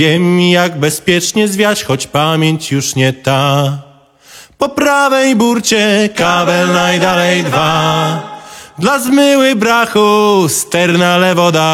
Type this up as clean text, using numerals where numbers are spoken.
Wiem, jak bezpiecznie zwiać, choć pamięć już nie ta. Po prawej burcie kabel najdalej 2. Dla zmyły brachu ster na lewo da.